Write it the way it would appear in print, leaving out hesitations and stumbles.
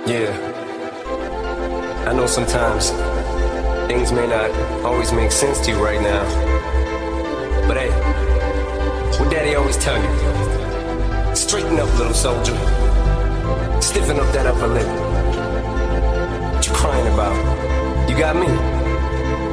Yeah, I know sometimes things may not always make sense to you right now. But hey, what Daddy always tell you, straighten up, little soldier. Stiffen up that upper lip. What you crying about? You got me.